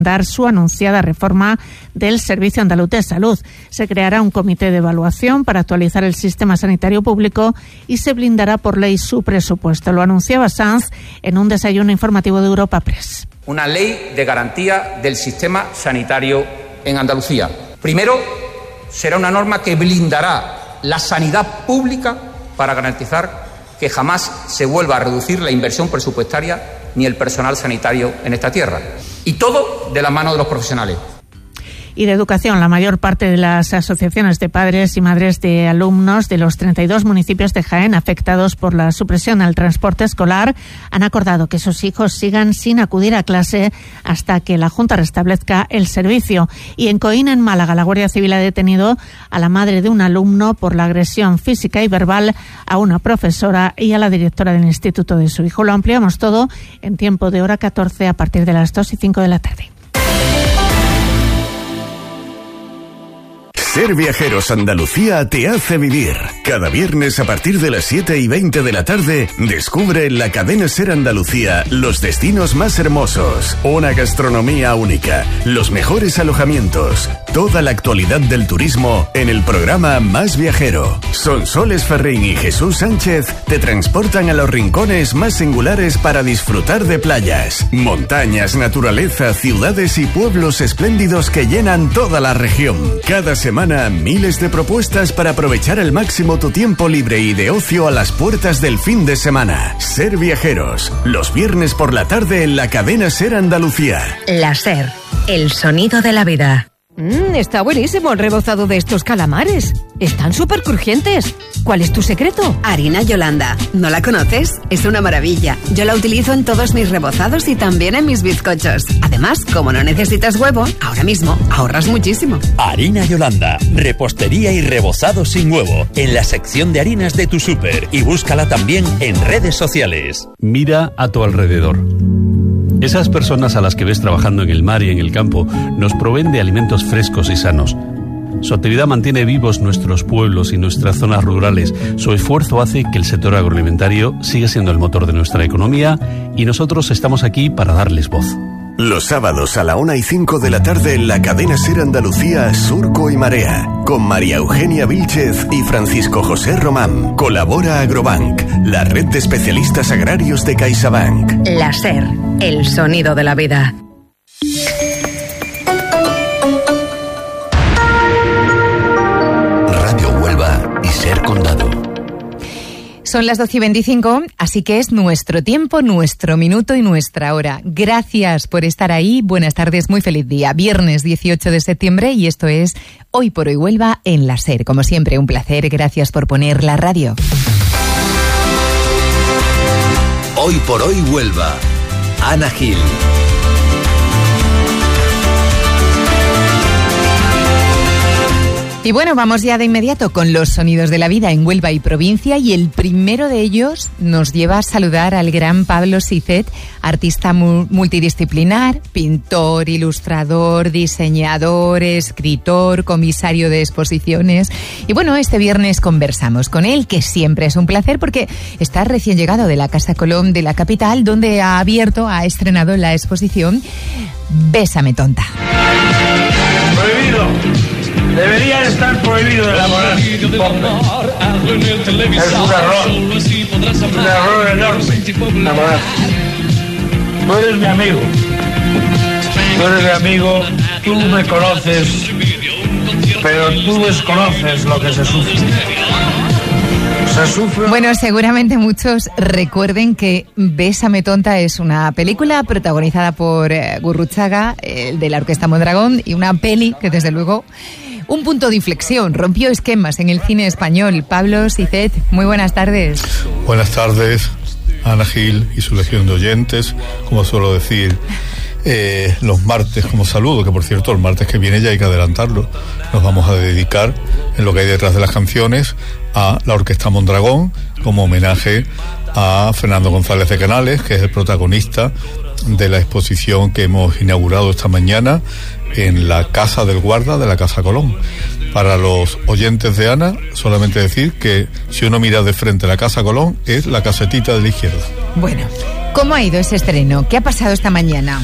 dar su anunciada reforma del Servicio Andaluz de Salud. Se creará un comité de evaluación para actualizar el sistema sanitario público y se blindará por ley su presupuesto. Lo anunciaba Sanz en un desayuno informativo de Europa Press. Una ley de garantía del sistema sanitario en Andalucía. Primero, será una norma que blindará la sanidad pública para garantizar que jamás se vuelva a reducir la inversión presupuestaria ni el personal sanitario en esta tierra. Y todo de la mano de los profesionales. Y de educación, la mayor parte de las asociaciones de padres y madres de alumnos de los 32 municipios de Jaén afectados por la supresión al transporte escolar han acordado que sus hijos sigan sin acudir a clase hasta que la Junta restablezca el servicio. Y en Coín, en Málaga, la Guardia Civil ha detenido a la madre de un alumno por la agresión física y verbal a una profesora y a la directora del instituto de su hijo. Lo ampliamos todo en tiempo de hora 14 a partir de las 2:05 de la tarde. Ser Viajeros Andalucía te hace vivir. Cada viernes a partir de las 7:20 de la tarde, descubre en la cadena Ser Andalucía los destinos más hermosos, una gastronomía única, los mejores alojamientos, toda la actualidad del turismo en el programa Más Viajero. Sonsoles Ferrín y Jesús Sánchez te transportan a los rincones más singulares para disfrutar de playas, montañas, naturaleza, ciudades y pueblos espléndidos que llenan toda la región. Cada semana miles de propuestas para aprovechar al máximo tu tiempo libre y de ocio a las puertas del fin de semana. Ser Viajeros, los viernes por la tarde en la cadena Ser Andalucía. La Ser, el sonido de la vida. Está buenísimo el rebozado de estos calamares. Están súper crujientes. ¿Cuál es tu secreto? Harina Yolanda. ¿No la conoces? Es una maravilla. Yo la utilizo en todos mis rebozados y también en mis bizcochos. Además, como no necesitas huevo, ahora mismo ahorras muchísimo. Harina Yolanda. Repostería y rebozado sin huevo. En la sección de harinas de tu súper. Y búscala también en redes sociales. Mira a tu alrededor. Esas personas a las que ves trabajando en el mar y en el campo nos proveen de alimentos frescos y sanos. Su actividad mantiene vivos nuestros pueblos y nuestras zonas rurales. Su esfuerzo hace que el sector agroalimentario siga siendo el motor de nuestra economía y nosotros estamos aquí para darles voz. Los sábados a la 1:05 de la tarde en la cadena Ser Andalucía, Surco y Marea, con María Eugenia Vílchez y Francisco José Román. Colabora Agrobank, la red de especialistas agrarios de CaixaBank. La Ser, el sonido de la vida. Radio Huelva y Ser Condado. Son las 12:25, así que es nuestro tiempo, nuestro minuto y nuestra hora. Gracias por estar ahí. Buenas tardes, muy feliz día. Viernes 18 de septiembre y esto es Hoy por Hoy Huelva en la Ser. Como siempre, un placer. Gracias por poner la radio. Hoy por Hoy Huelva. Ana Gil. Y bueno, vamos ya de inmediato con los sonidos de la vida en Huelva y provincia, y el primero de ellos nos lleva a saludar al gran Pablo Sicet, artista multidisciplinar, pintor, ilustrador, diseñador, escritor, comisario de exposiciones. Y bueno, este viernes conversamos con él, que siempre es un placer porque está recién llegado de la Casa Colón de la capital, donde ha estrenado la exposición Bésame tonta. Prohibido. Debería estar prohibido de elaborar. Es un error enorme enamorar. Tú eres mi amigo, tú me conoces, pero tú desconoces lo que se sufre. Bueno, seguramente muchos recuerden que Bésame tonta es una película protagonizada por Gurruchaga, el de la Orquesta Mondragón, y una peli que desde luego un punto de inflexión, rompió esquemas en el cine español. Pablo Sicet, muy buenas tardes. Buenas tardes, Ana Gil y su legión de oyentes, como suelo decir los martes como saludo, que por cierto el martes que viene ya hay que adelantarlo. Nos vamos a dedicar, en lo que hay detrás de las canciones, a la Orquesta Mondragón, como homenaje a Fernando González de Canales, que es el protagonista de la exposición que hemos inaugurado esta mañana en la Casa del Guarda de la Casa Colón. Para los oyentes de Ana, solamente decir que si uno mira de frente a la Casa Colón, es la casetita de la izquierda. Bueno, ¿cómo ha ido ese estreno? ¿Qué ha pasado esta mañana?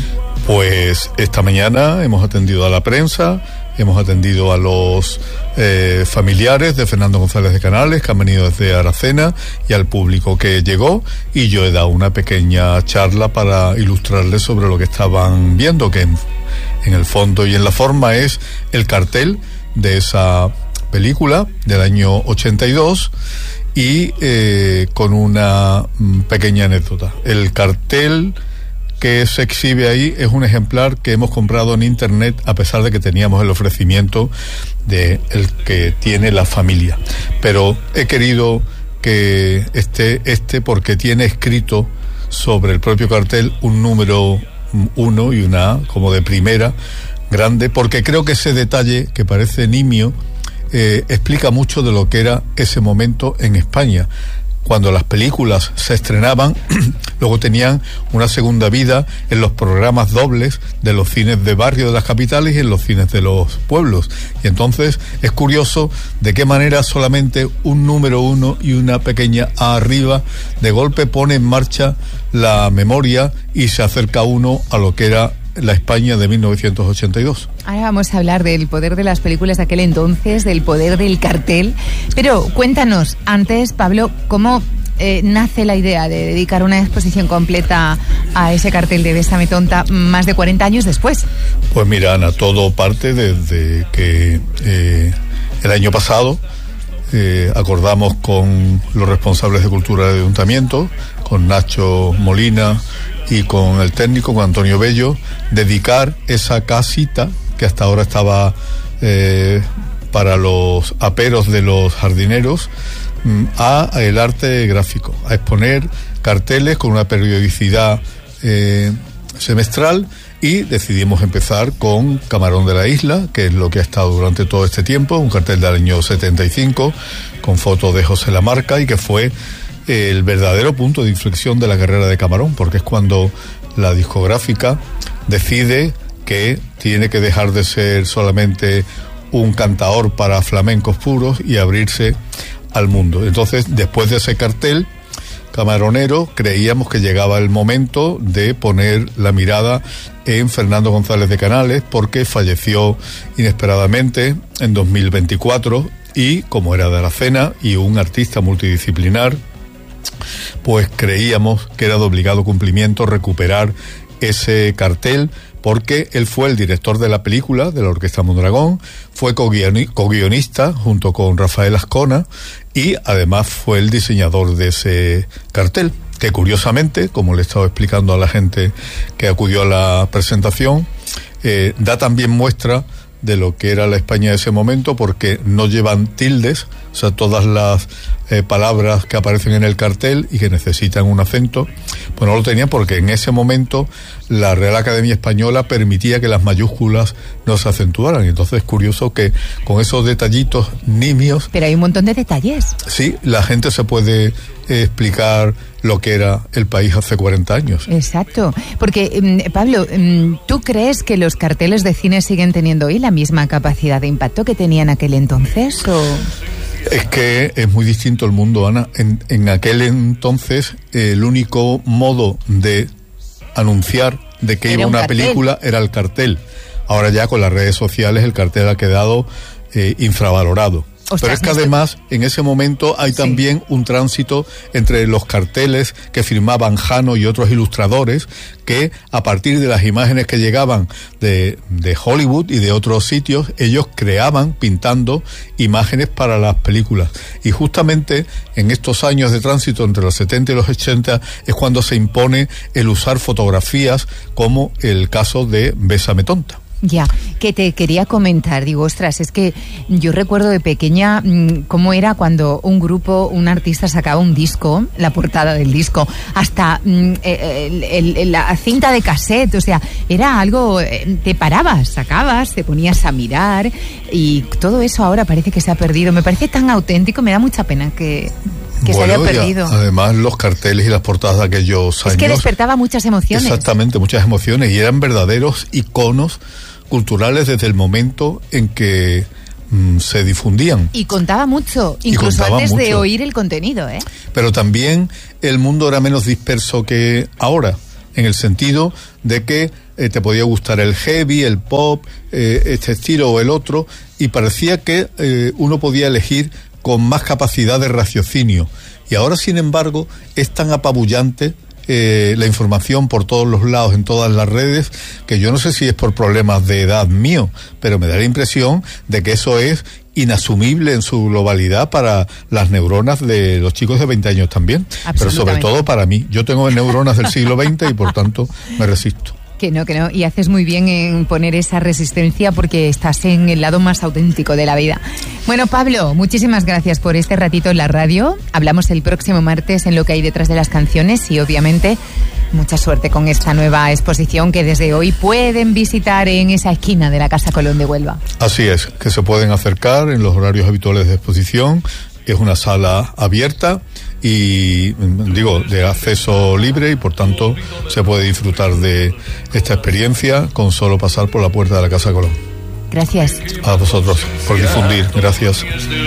Pues esta mañana hemos atendido a la prensa, hemos atendido a los familiares de Fernando González de Canales, que han venido desde Aracena, y al público que llegó, y yo he dado una pequeña charla para ilustrarles sobre lo que estaban viendo, que en el fondo y en la forma es el cartel de esa película del año 82, y con una pequeña anécdota. El cartel que se exhibe ahí es un ejemplar que hemos comprado en internet, a pesar de que teníamos el ofrecimiento de el que tiene la familia. Pero he querido que esté porque tiene escrito sobre el propio cartel un número 1 y una A, como de primera, grande, porque creo que ese detalle, que parece nimio, explica mucho de lo que era ese momento en España. Cuando las películas se estrenaban, luego tenían una segunda vida en los programas dobles de los cines de barrio de las capitales y en los cines de los pueblos. Y entonces es curioso de qué manera solamente un número 1 y una pequeña A arriba de golpe pone en marcha la memoria y se acerca uno a lo que era la España de 1982. Ahora vamos a hablar del poder de las películas de aquel entonces, del poder del cartel. Pero cuéntanos, antes, Pablo, ¿cómo nace la idea de dedicar una exposición completa a ese cartel de Bésame tonta más de 40 años después? Pues mira, Ana, todo parte desde que el año pasado acordamos con los responsables de cultura del ayuntamiento, con Nacho Molina y con el técnico, con Antonio Bello, dedicar esa casita que hasta ahora estaba para los aperos de los jardineros a el arte gráfico, a exponer carteles con una periodicidad semestral, y decidimos empezar con Camarón de la Isla, que es lo que ha estado durante todo este tiempo, un cartel del año 75 con fotos de José Lamarca, y que fue el verdadero punto de inflexión de la carrera de Camarón, porque es cuando la discográfica decide que tiene que dejar de ser solamente un cantaor para flamencos puros y abrirse al mundo. Entonces, después de ese cartel camaronero, creíamos que llegaba el momento de poner la mirada en Fernando González de Canales, porque falleció inesperadamente en 2024, y como era de Aracena y un artista multidisciplinar, pues creíamos que era de obligado cumplimiento recuperar ese cartel, porque él fue el director de la película, de la Orquesta Mondragón, fue co-guionista junto con Rafael Azcona, y además fue el diseñador de ese cartel, que curiosamente, como le he estado explicando a la gente que acudió a la presentación, da también muestra de lo que era la España de ese momento, porque no llevan tildes, o sea, todas las palabras que aparecen en el cartel y que necesitan un acento, pues no lo tenían, porque en ese momento la Real Academia Española permitía que las mayúsculas no se acentuaran. Y entonces es curioso que con esos detallitos nimios... Pero hay un montón de detalles. Sí, la gente se puede explicar lo que era el país hace 40 años. Exacto, porque Pablo, ¿tú crees que los carteles de cine siguen teniendo hoy la misma capacidad de impacto que tenían aquel entonces? ¿O? Es que es muy distinto el mundo, Ana. En aquel entonces el único modo de anunciar de que iba una película era el cartel. Ahora ya con las redes sociales el cartel ha quedado infravalorado. Ostras, pero es que además en ese momento hay también un tránsito entre los carteles que firmaban Jano y otros ilustradores, que a partir de las imágenes que llegaban de Hollywood y de otros sitios, ellos creaban pintando imágenes para las películas. Y justamente en estos años de tránsito entre los 70 y los 80 es cuando se impone el usar fotografías, como el caso de Bésame tonta. Ya, que te quería comentar, digo, ostras, es que yo recuerdo de pequeña cómo era cuando un grupo, un artista sacaba un disco, la portada del disco, hasta la cinta de cassette, o sea, era algo, te parabas, sacabas, te ponías a mirar, y todo eso ahora parece que se ha perdido. Me parece tan auténtico, me da mucha pena que se haya perdido. Además, los carteles y las portadas de aquellos años... Es que despertaba muchas emociones. Exactamente, muchas emociones, y eran verdaderos iconos culturales desde el momento en que se difundían. Y contaba mucho, incluso antes de oír el contenido, ¿eh? Pero también el mundo era menos disperso que ahora. en el sentido de que te podía gustar el heavy, el pop, este estilo o el otro, y parecía que uno podía elegir con más capacidad de raciocinio. Y ahora, sin embargo, es tan apabullante la información por todos los lados, en todas las redes, que yo no sé si es por problemas de edad mío, pero me da la impresión de que eso es inasumible en su globalidad para las neuronas de los chicos de 20 años también, pero sobre todo para mí. Yo tengo neuronas del siglo XX y por tanto me resisto. Que no, y haces muy bien en poner esa resistencia porque estás en el lado más auténtico de la vida. Bueno, Pablo, muchísimas gracias por este ratito en la radio. Hablamos el próximo martes en Lo que hay detrás de las canciones y obviamente mucha suerte con esta nueva exposición que desde hoy pueden visitar en esa esquina de la Casa Colón de Huelva. Así es, que se pueden acercar en los horarios habituales de exposición. Es una sala abierta y, de acceso libre, y por tanto se puede disfrutar de esta experiencia con solo pasar por la puerta de la Casa Colón. Gracias. A vosotros por difundir. Gracias.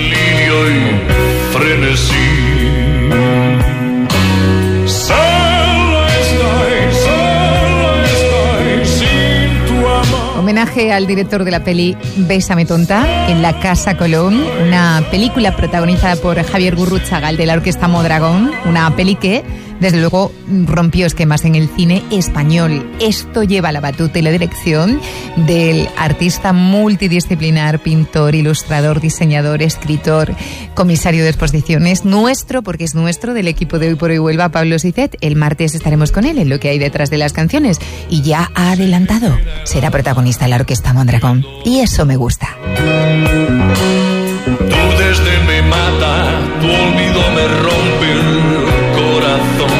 Homenaje al director de la peli Bésame tonta en la Casa Colón, una película protagonizada por Javier Gurruchaga de la Orquesta Mondragón, una peli que desde luego rompió esquemas en el cine español. Esto lleva la batuta y la dirección del artista multidisciplinar, pintor, ilustrador, diseñador, escritor, comisario de exposiciones, nuestro, porque es nuestro, del equipo de Hoy por Hoy Huelva, Pablo Sicet. El martes estaremos con él en Lo que hay detrás de las canciones y ya ha adelantado, será protagonista de la Orquesta Mondragón y eso me gusta. Tú desde me mata, tu olvido me rompe el corazón.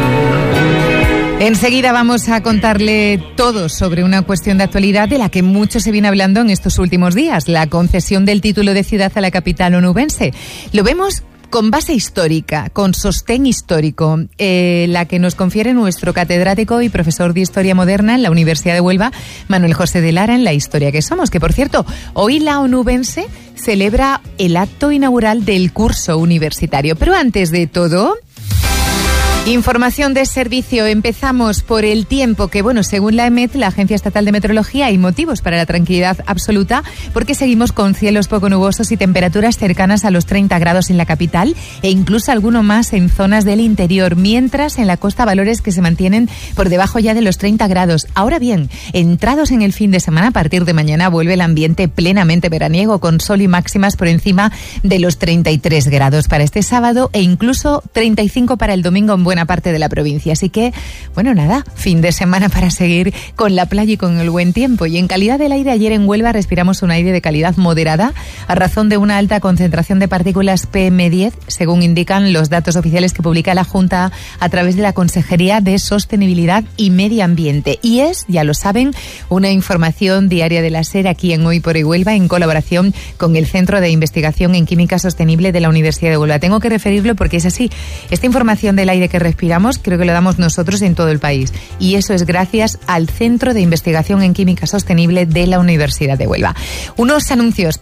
Enseguida vamos a contarle todo sobre una cuestión de actualidad de la que mucho se viene hablando en estos últimos días, la concesión del título de ciudad a la capital onubense. Lo vemos con base histórica, con sostén histórico, la que nos confiere nuestro catedrático y profesor de Historia Moderna en la Universidad de Huelva, Manuel José de Lara, en La Historia que Somos, que por cierto, hoy la onubense celebra el acto inaugural del curso universitario. Pero antes de todo, información de servicio. Empezamos por el tiempo, que según la EMET, la Agencia Estatal de Meteorología, hay motivos para la tranquilidad absoluta porque seguimos con cielos poco nubosos y temperaturas cercanas a los 30 grados en la capital e incluso alguno más en zonas del interior, mientras en la costa valores que se mantienen por debajo ya de los 30 grados. Ahora bien, entrados en el fin de semana, a partir de mañana vuelve el ambiente plenamente veraniego con sol y máximas por encima de los 33 grados para este sábado e incluso 35 para el domingo en buena parte de la provincia. Así que, fin de semana para seguir con la playa y con el buen tiempo. Y en calidad del aire, ayer en Huelva respiramos un aire de calidad moderada a razón de una alta concentración de partículas PM10, según indican los datos oficiales que publica la Junta a través de la Consejería de Sostenibilidad y Medio Ambiente. Y es, ya lo saben, una información diaria de la SER aquí en Hoy por Hoy Huelva, en colaboración con el Centro de Investigación en Química Sostenible de la Universidad de Huelva. Tengo que referirlo porque es así. Esta información del aire que respiramos creo que lo damos nosotros en todo el país y eso es gracias al Centro de Investigación en Química Sostenible de la Universidad de Huelva. Unos anuncios,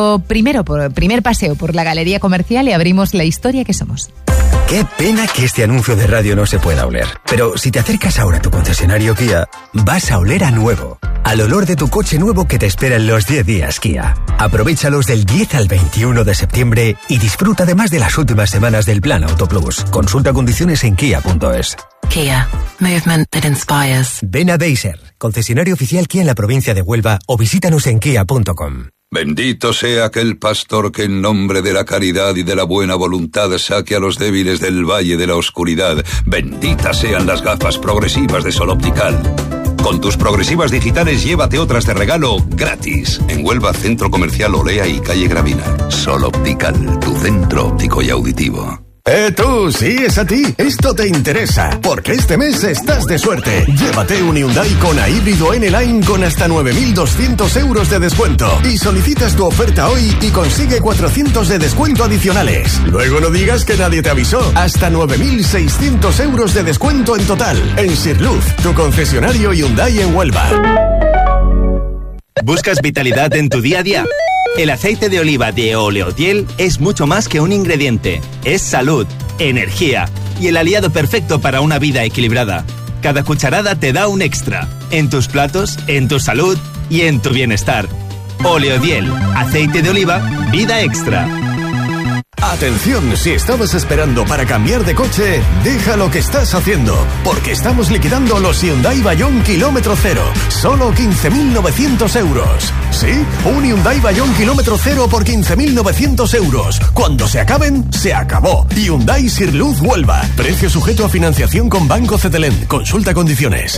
primer paseo por la Galería Comercial y abrimos La Historia que Somos. Qué pena que este anuncio de radio no se pueda oler. Pero si te acercas ahora a tu concesionario Kia, vas a oler a nuevo. Al olor de tu coche nuevo que te espera en los 10 días Kia. Aprovéchalos del 10 al 21 de septiembre y disfruta además de las últimas semanas del Plan Auto Plus. Consulta condiciones en kia.es. Kia. Movement that inspires. Ven a Deiser, concesionario oficial Kia en la provincia de Huelva, o visítanos en kia.com. Bendito sea aquel pastor que en nombre de la caridad y de la buena voluntad saque a los débiles del valle de la oscuridad. Benditas sean las gafas progresivas de Sol Optical. Con tus progresivas digitales llévate otras de regalo gratis. En Huelva, Centro Comercial Olea y Calle Gravina. Sol Optical, tu centro óptico y auditivo. Tú, sí, es a ti. Esto te interesa, porque este mes estás de suerte. Llévate un Hyundai Kona híbrido N-Line con hasta 9.200 euros de descuento. Y solicitas tu oferta hoy y consigue 400 de descuento adicionales. Luego no digas que nadie te avisó. Hasta 9.600 euros de descuento en total. En Sirluz, tu concesionario Hyundai en Huelva. ¿Buscas vitalidad en tu día a día? El aceite de oliva de Oleotiel es mucho más que un ingrediente. Es salud, energía y el aliado perfecto para una vida equilibrada. Cada cucharada te da un extra. En tus platos, en tu salud y en tu bienestar. Oleodiel, aceite de oliva, vida extra. Atención, si estabas esperando para cambiar de coche, deja lo que estás haciendo, porque estamos liquidando los Hyundai Bayon kilómetro cero. Solo 15.900 euros. ¿Sí? Un Hyundai Bayon kilómetro cero por 15.900 euros. Cuando se acaben, se acabó. Hyundai Sirluz Huelva. Precio sujeto a financiación con Banco Cetelem. Consulta condiciones.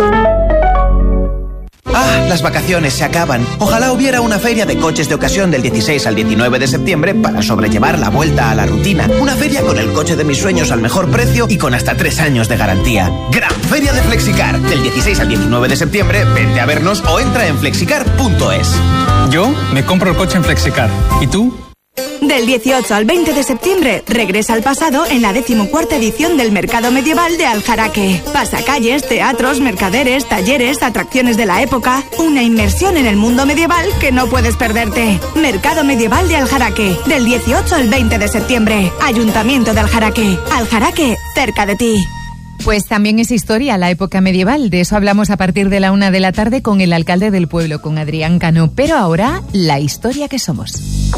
¡Ah! Las vacaciones se acaban. Ojalá hubiera una feria de coches de ocasión del 16 al 19 de septiembre para sobrellevar la vuelta a la rutina. Una feria con el coche de mis sueños al mejor precio y con hasta 3 años de garantía. Gran Feria de Flexicar. Del 16 al 19 de septiembre, vente a vernos o entra en flexicar.es. Yo me compro el coche en Flexicar. ¿Y tú? Del 18 al 20 de septiembre, regresa al pasado en la 14ª edición del Mercado Medieval de Aljaraque. Pasacalles, teatros, mercaderes, talleres, atracciones de la época. Una inmersión en el mundo medieval que no puedes perderte. Mercado Medieval de Aljaraque. Del 18 al 20 de septiembre. Ayuntamiento de Aljaraque. Aljaraque, cerca de ti. Pues también es historia la época medieval. De eso hablamos a partir de la 1 de la tarde con el alcalde del pueblo, con Adrián Cano. Pero ahora, la historia que somos.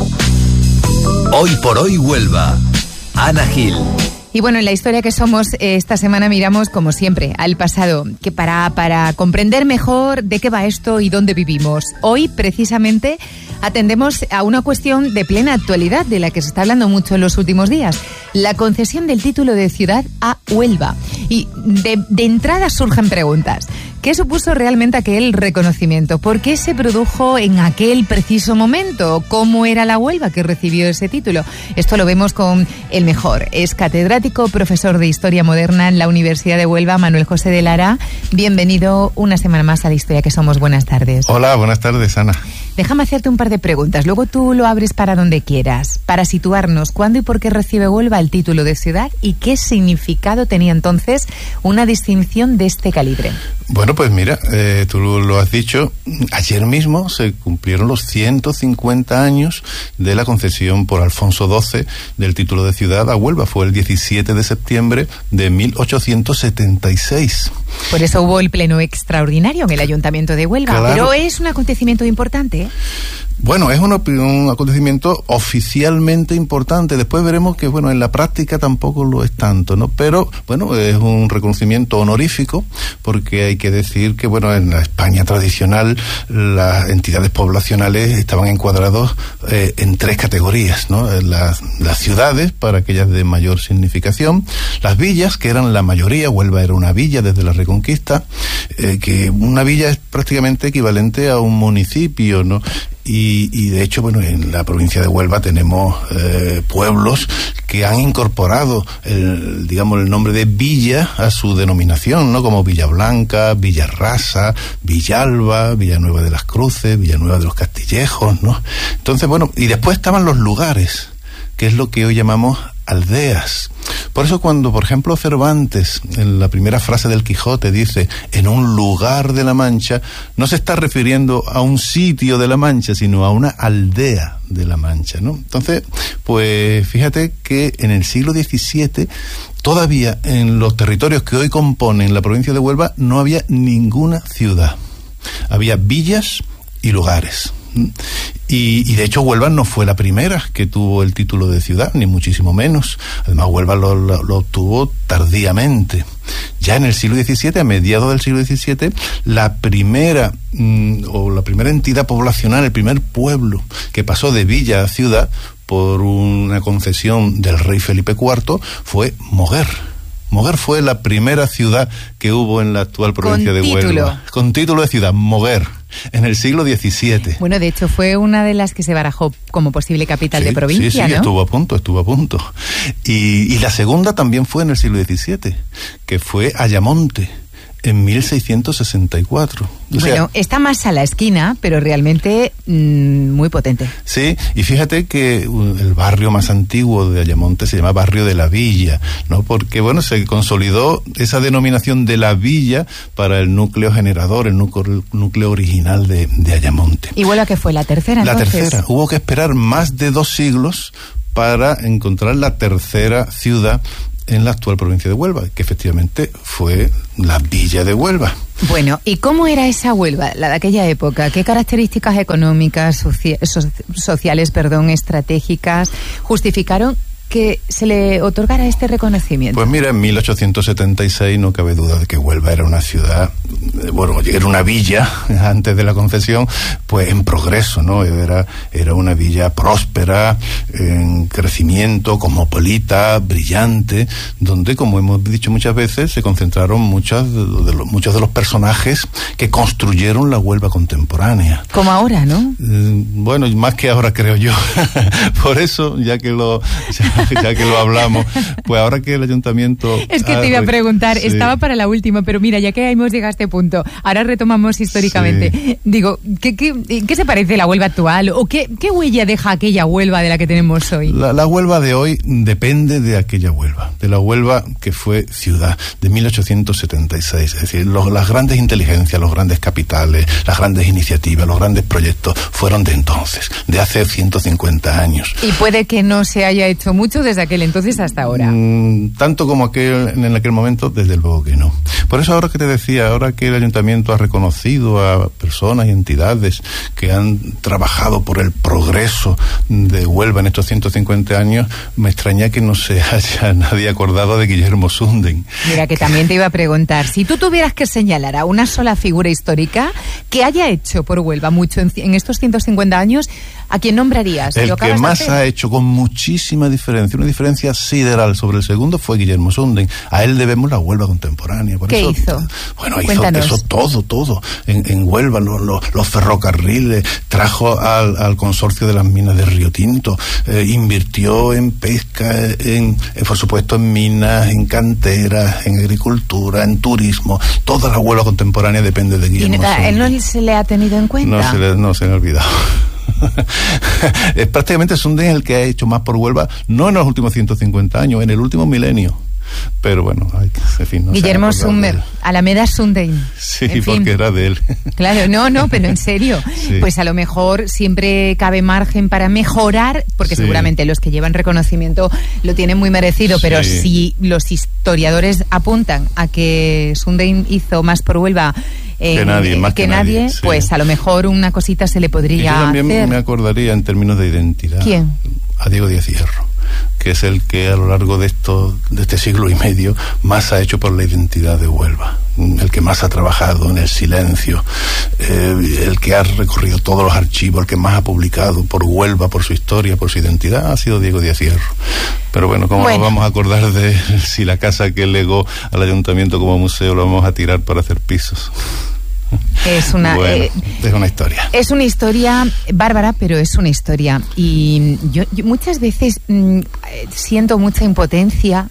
Hoy por hoy Huelva. Ana Gil. Y bueno, en la historia que somos, esta semana miramos, como siempre, al pasado, que para comprender mejor de qué va esto y dónde vivimos. Hoy, precisamente, atendemos a una cuestión de plena actualidad, de la que se está hablando mucho en los últimos días: la concesión del título de ciudad a Huelva. Y de entrada surgen preguntas. ¿Qué supuso realmente aquel reconocimiento? ¿Por qué se produjo en aquel preciso momento? ¿Cómo era la Huelva que recibió ese título? Esto lo vemos con el mejor. Es catedrático, profesor de Historia Moderna en la Universidad de Huelva, Manuel José de Lara. Bienvenido una semana más a la historia que somos. Buenas tardes. Hola, buenas tardes, Ana. Déjame hacerte un par de preguntas. Luego tú lo abres para donde quieras. Para situarnos, ¿cuándo y por qué recibe Huelva el título de ciudad? ¿Y qué significado tenía entonces una distinción de este calibre? Bueno, pues mira, tú lo has dicho, ayer mismo se cumplieron los 150 años de la concesión por Alfonso XII del título de ciudad a Huelva. Fue el 17 de septiembre de 1876. Por eso hubo el pleno extraordinario en el Ayuntamiento de Huelva. Claro. Pero es un acontecimiento importante, ¿eh? Bueno, es un acontecimiento oficialmente importante. Después veremos que, bueno, en la práctica tampoco lo es tanto, ¿no? Pero, bueno, es un reconocimiento honorífico, porque hay que decir que, bueno, en la España tradicional las entidades poblacionales estaban encuadrados en 3 categorías, ¿no? Las ciudades, para aquellas de mayor significación; las villas, que eran la mayoría. Huelva era una villa desde la Reconquista, que una villa es prácticamente equivalente a un municipio, ¿no? Y de hecho, bueno, en la provincia de Huelva tenemos pueblos que han incorporado el nombre de villa a su denominación, ¿no? Como Villablanca, Villarrasa, Villalba, Villanueva de las Cruces, Villanueva de los Castillejos, ¿no? Entonces, bueno, y después estaban los lugares, que es lo que hoy llamamos aldeas. Por eso cuando, por ejemplo, Cervantes, en la primera frase del Quijote, dice en un lugar de la Mancha, no se está refiriendo a un sitio de la Mancha, sino a una aldea de la Mancha, ¿no? Entonces, pues fíjate que en el siglo XVII, todavía en los territorios que hoy componen la provincia de Huelva, no había ninguna ciudad. Había villas y lugares. Y de hecho Huelva no fue la primera que tuvo el título de ciudad, ni muchísimo menos. Además, Huelva lo obtuvo tardíamente. Ya en el siglo XVII, a mediados del siglo XVII, la primera entidad poblacional, el primer pueblo que pasó de villa a ciudad por una concesión del rey Felipe IV fue Moguer. Moguer fue la primera ciudad que hubo en la actual provincia de Huelva. Con título de ciudad, Moguer, en el siglo XVII. Bueno, de hecho fue una de las que se barajó como posible capital de provincia, sí, ¿no? estuvo a punto. Y la segunda también fue en el siglo XVII, que fue Ayamonte, en 1664. Bueno, está más a la esquina, pero realmente muy potente. Sí, y fíjate que el barrio más antiguo de Ayamonte se llama Barrio de la Villa, ¿no? Porque, bueno, se consolidó esa denominación de la villa para el núcleo generador, el núcleo original de Ayamonte. ¿Y Huelva qué fue, la tercera, entonces? La tercera. Hubo que esperar más de 2 siglos para encontrar la tercera ciudad en la actual provincia de Huelva, que efectivamente fue la villa de Huelva. Bueno, ¿y cómo era esa Huelva, la de aquella época? ¿Qué características económicas, sociales, estratégicas justificaron que se le otorgara este reconocimiento? Pues mira, en 1876 no cabe duda de que Huelva era una ciudad, era una villa antes de la concesión, pues en progreso, ¿no? Era una villa próspera, en crecimiento, cosmopolita, brillante, donde, como hemos dicho muchas veces, se concentraron muchos de los personajes que construyeron la Huelva contemporánea. Como ahora, ¿no? Bueno, más que ahora, creo yo. Por eso, ya que lo hablamos, pues ahora que el ayuntamiento... Es que te iba a preguntar, sí. Estaba para la última, pero mira, ya que hemos llegado a este punto, ahora retomamos históricamente. Sí. Digo, ¿qué se parece la Huelva actual? ¿O qué huella deja aquella Huelva de la que tenemos hoy? La Huelva de hoy depende de aquella Huelva, de la Huelva que fue ciudad, de 1876. Es decir, las grandes inteligencias, los grandes capitales, las grandes iniciativas, los grandes proyectos fueron de entonces, de hace 150 años. Y puede que no se haya hecho mucho desde aquel entonces hasta ahora. Tanto como en aquel momento, desde luego que no. Por eso ahora que te decía, ahora que el ayuntamiento ha reconocido a personas y entidades que han trabajado por el progreso de Huelva en estos 150 años, me extraña que no se haya nadie acordado de Guillermo Sunden. Mira, que también te iba a preguntar, si tú tuvieras que señalar a una sola figura histórica que haya hecho por Huelva mucho en estos 150 años, ¿a quién nombrarías? El que más ha hecho con muchísima diferencia, una diferencia sideral sobre el segundo, fue Guillermo Sunden. A él debemos la Huelva contemporánea. ¿Qué hizo? Bueno, Cuéntanos. Hizo todo. En Huelva, los ferrocarriles, trajo al consorcio de las minas de Río Tinto, invirtió en pesca, por supuesto en minas, en canteras, en agricultura, en turismo. Toda la Huelva contemporánea depende de Guillermo Sunden. ¿Él no se le ha tenido en cuenta? No se le ha olvidado. Es prácticamente Sunden el que ha hecho más por Huelva, no en los últimos 150 años, en el último milenio. Pero bueno, en fin, no Guillermo Sunden, Alameda Sunden. Sí, porque era de él. Claro, no, pero en serio. Sí. Pues a lo mejor siempre cabe margen para mejorar, porque seguramente los que llevan reconocimiento lo tienen muy merecido, pero si los historiadores apuntan a que Sunden hizo más por Huelva que nadie, pues a lo mejor una cosita se le podría hacer. Yo también me acordaría en términos de identidad. ¿Quién? A Diego Díaz Hierro, que es el que a lo largo de este siglo y medio más ha hecho por la identidad de Huelva, el que más ha trabajado en el silencio, el que ha recorrido todos los archivos, el que más ha publicado por Huelva, por su historia, por su identidad, ha sido Diego Díaz Hierro. Pero bueno, ¿cómo nos vamos a acordar de si la casa que legó al ayuntamiento como museo lo vamos a tirar para hacer pisos? Es una historia. Es una historia bárbara, pero es una historia. Y yo muchas veces siento mucha impotencia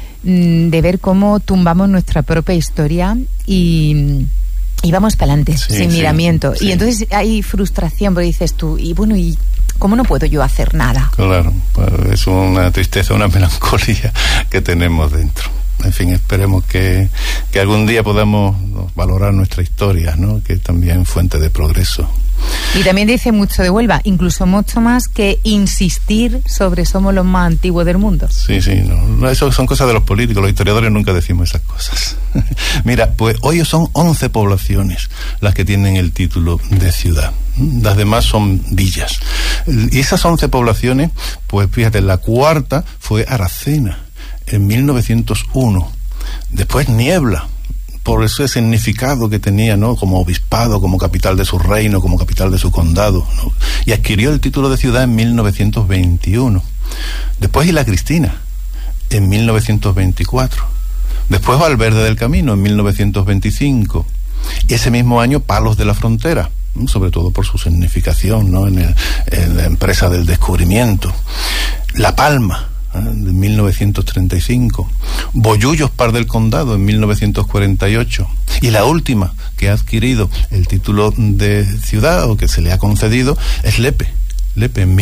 de ver cómo tumbamos nuestra propia historia y vamos para adelante, sin miramiento. Y entonces hay frustración, porque dices tú, ¿y cómo no puedo yo hacer nada? Claro, pues es una tristeza, una melancolía que tenemos dentro. En fin, esperemos que algún día podamos valorar nuestra historia, ¿no? Que es también fuente de progreso. Y también dice mucho de Huelva, incluso mucho más que insistir sobre somos los más antiguos del mundo. Sí, no, eso son cosas de los políticos, los historiadores nunca decimos esas cosas. Mira, pues hoy son 11 poblaciones las que tienen el título de ciudad. Las demás son villas. Y esas 11 poblaciones, pues fíjate, la cuarta fue Aracena, en 1901. Después Niebla, por ese significado que tenía, ¿no? Como obispado, como capital de su reino, como capital de su condado, ¿no? Y adquirió el título de ciudad en 1921. Después Isla Cristina, en 1924. Después Valverde del Camino, en 1925. Y ese mismo año Palos de la Frontera, sobre todo por su significación, ¿no? En la empresa del descubrimiento. La Palma, de 1935, Bollullos, Par del Condado, en 1948, y la última que ha adquirido el título de ciudad, o que se le ha concedido, es Lepe, en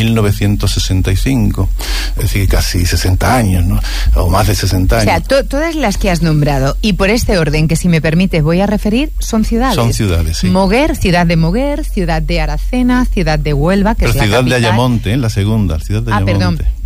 1965, es decir, casi 60 años, ¿no? O más de 60 años. O sea, todas las que has nombrado, y por este orden que, si me permites, voy a referir, son ciudades. Son ciudades, sí. Moguer, ciudad de Moguer, ciudad de Aracena, ciudad de Huelva, que pero es la ciudad capital. de Ayamonte, la segunda, ciudad de Ayamonte. Perdón.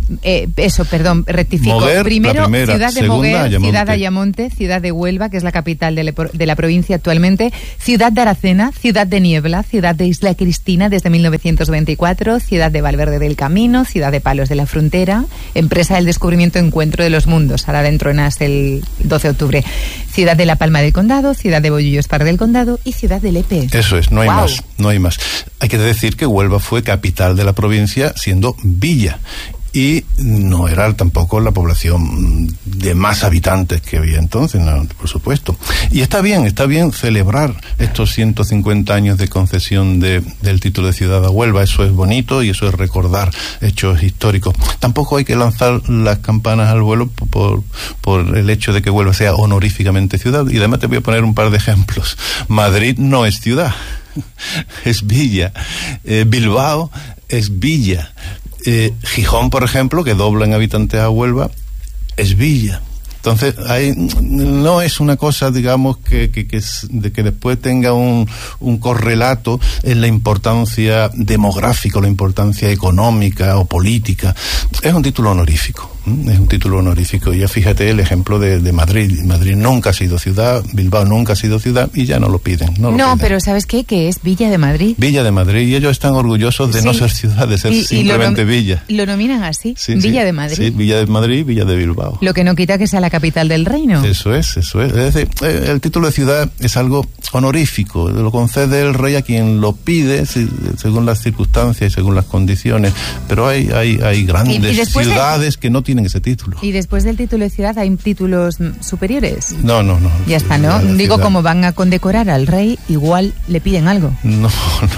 rectifico. Moguer, Primero, la primera, ciudad de segunda, Moguer, Ayamonte. ciudad de Ayamonte, ciudad de Huelva, que es la capital de la provincia actualmente, ciudad de Aracena, ciudad de Niebla, ciudad de Isla Cristina desde 1924, ciudad de Valverde del Camino, ciudad de Palos de la Frontera, empresa del descubrimiento Encuentro de los Mundos, ahora dentro nace el 12 de octubre, ciudad de La Palma del Condado, ciudad de Bollullos Par del Condado y ciudad de Lepe. Eso es, no hay Wow. más, no hay más. Hay que decir que Huelva fue capital de la provincia siendo villa. Y no era tampoco la población de más habitantes que había entonces, no, por supuesto. Y está bien celebrar estos 150 años de concesión del título de ciudad a Huelva. Eso es bonito y eso es recordar hechos históricos. Tampoco hay que lanzar las campanas al vuelo por el hecho de que Huelva sea honoríficamente ciudad. Y además te voy a poner un par de ejemplos. Madrid no es ciudad, es villa. Bilbao es villa. Gijón, por ejemplo, que dobla en habitantes a Huelva, es villa. Entonces, no es una cosa, digamos, que después tenga un correlato en la importancia demográfica, la importancia económica o política. Es un título honorífico. Es un título honorífico. Ya fíjate el ejemplo de Madrid. Madrid nunca ha sido ciudad, Bilbao nunca ha sido ciudad y ya no lo piden. No, pero ¿sabes qué? Que es Villa de Madrid. Villa de Madrid, y ellos están orgullosos de no ser ciudad, de ser simplemente villa. Lo nominan así, Sí, Villa sí, de Madrid. Sí, Villa de Madrid, Villa de Bilbao. Lo que no quita que sea la capital del reino. Eso es. Es decir, el título de ciudad es algo honorífico, lo concede el rey a quien lo pide según las circunstancias y según las condiciones, pero hay grandes ciudades que no tienen ese título. ¿Y después del título de ciudad hay títulos superiores? No. Ya está, ¿no? Digo, como van a condecorar al rey, igual le piden algo. No.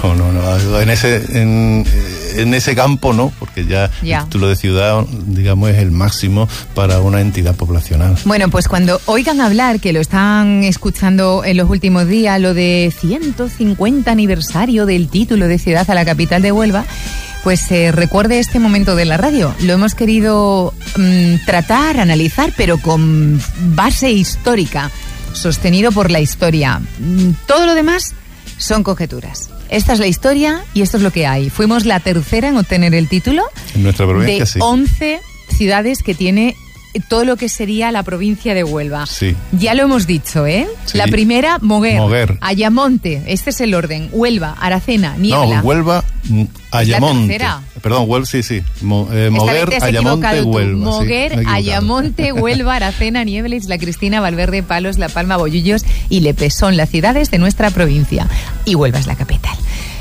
En ese campo no, porque ya el título de ciudad, digamos, es el máximo para una entidad poblacional. Bueno, pues cuando oigan hablar, que lo están escuchando en los últimos días, lo de 150 aniversario del título de ciudad a la capital de Huelva, pues recuerde este momento de la radio. Lo hemos querido tratar, analizar, pero con base histórica, sostenido por la historia. Todo lo demás son conjeturas. Esta es la historia y esto es lo que hay. Fuimos la tercera en obtener el título en nuestra provincia, de 11 ciudades que tiene todo lo que sería la provincia de Huelva. Sí. Ya lo hemos dicho, ¿eh? Sí. La primera, Moguer. Ayamonte, este es el orden. Huelva, Aracena, Niebla. No, Huelva, Ayamonte. ¿La tercera? Perdón, Huelva, sí. Moguer, Ayamonte, Huelva. Moguer, sí, Ayamonte, Huelva, Aracena, Niebla, Isla Cristina, Valverde, Palos, La Palma, Bollullos y Lepe. Son las ciudades de nuestra provincia. Y Huelva es la capital.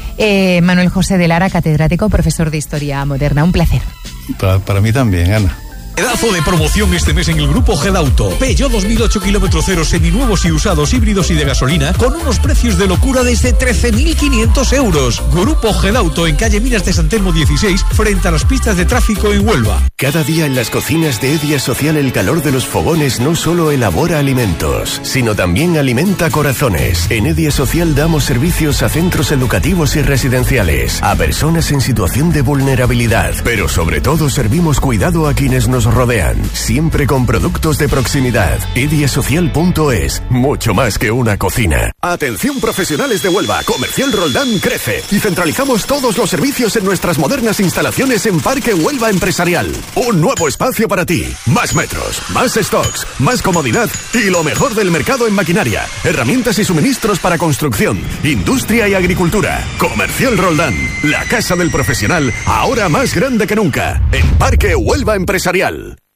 Manuel José de Lara, catedrático, profesor de Historia Moderna. Un placer. Para mí también, Ana. Pedazo de promoción este mes en el grupo Gedauto. Peugeot 2008 kilómetro cero, seminuevos y usados, híbridos y de gasolina, con unos precios de locura desde 13.500 euros. Grupo Gedauto en calle Minas de San Telmo 16, frente a las pistas de tráfico en Huelva. Cada día en las cocinas de Edia Social el calor de los fogones no solo elabora alimentos, sino también alimenta corazones. En Edia Social damos servicios a centros educativos y residenciales, a personas en situación de vulnerabilidad, pero sobre todo servimos cuidado a quienes nos rodean, siempre con productos de proximidad. Ediasocial.es, mucho más que una cocina. Atención profesionales de Huelva, Comercial Roldán crece y centralizamos todos los servicios en nuestras modernas instalaciones en Parque Huelva Empresarial. Un nuevo espacio para ti, más metros, más stocks, más comodidad y lo mejor del mercado en maquinaria, herramientas y suministros para construcción, industria y agricultura. Comercial Roldán, la casa del profesional, ahora más grande que nunca, en Parque Huelva Empresarial.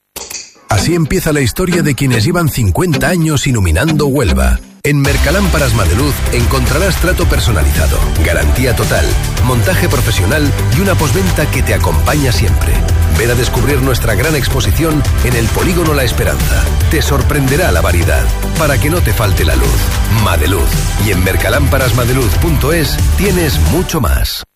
Así empieza la historia de quienes llevan 50 años iluminando Huelva. En Mercalámparas Madeluz encontrarás trato personalizado, garantía total, montaje profesional y una postventa que te acompaña siempre. Ven a descubrir nuestra gran exposición en el Polígono La Esperanza. Te sorprenderá la variedad, para que no te falte la luz. Madeluz. Y en mercalámparasmadeluz.es tienes mucho más.